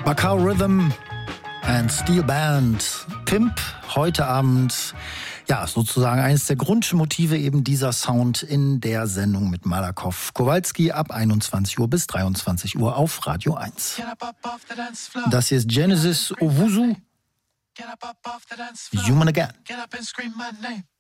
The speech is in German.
Macau Rhythm and Steel Band, Pimp, heute Abend, ja, sozusagen eines der Grundmotive eben dieser Sound in der Sendung mit Malakoff Kowalski ab 21 Uhr bis 23 Uhr auf Radio 1. Das hier ist Genesis Owusu, Human Again.